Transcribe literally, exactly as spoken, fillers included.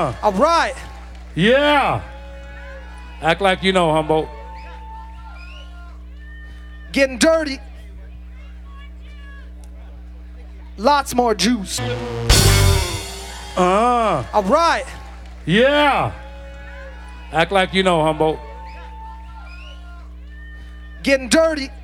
Uh, All right. yeah. Act like you know, Humboldt. Getting dirty. Lots more juice. Uh, All right. yeah. Act like you know, Humboldt. Getting dirty.